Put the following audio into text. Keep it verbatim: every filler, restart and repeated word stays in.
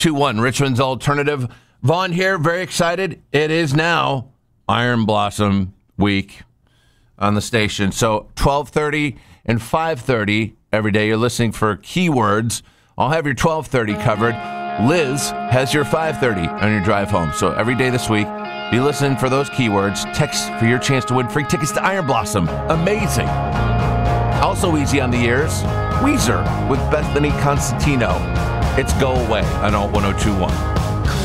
two one, Richmond's Alternative. Vaughn here, very excited. It is now Iron Blossom Week on the station. So twelve thirty and five thirty every day. You're listening for keywords. I'll have your twelve thirty covered. Liz has your five thirty on your drive home. So every day this week, be listening for those keywords. Text for your chance to win free tickets to Iron Blossom. Amazing. Also easy on the ears, Weezer with Bethany Constantino. It's Go Away on Alt one oh two one.